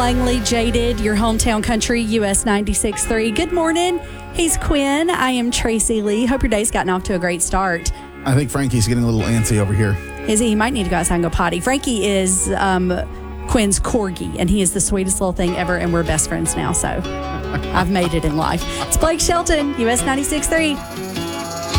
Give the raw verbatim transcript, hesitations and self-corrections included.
Langley, Jaded, your hometown country, U S ninety-six point three. Good morning. He's Quinn. I am Tracy Lee. Hope your day's gotten off to a great start. I think Frankie's getting a little antsy over here. Is he? He might need to go outside and go potty. Frankie is um, Quinn's corgi, and he is the sweetest little thing ever, and we're best friends now, so I've made it in life. It's Blake Shelton, U S ninety-six point three.